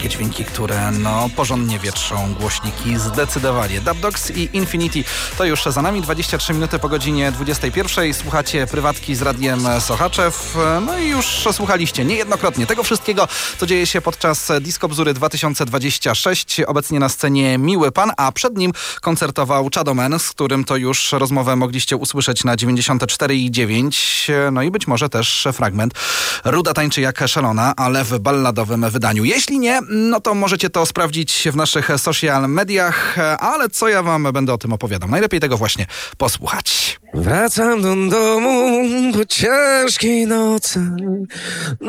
takie dźwięki, które porządnie wietrzą głośniki zdecydowanie. Dub Dogs i Infinity to już za nami. 23 minuty po godzinie 21. Słuchacie Prywatki z Radiem Sochaczew. No i już słuchaliście niejednokrotnie tego wszystkiego, co dzieje się podczas Disco Bzury 2026. Obecnie na scenie Miły Pan, a przed nim koncertował Chadoman, z którym to już rozmowę mogliście usłyszeć na 94,9. No i być może też fragment Ruda tańczy jak szalona, ale w balladowym wydaniu. Jeśli nie, no to możecie to sprawdzić w naszych social mediach, ale co ja wam będę o tym opowiadał? Najlepiej tego właśnie posłuchać. Wracam do domu po ciężkiej nocy.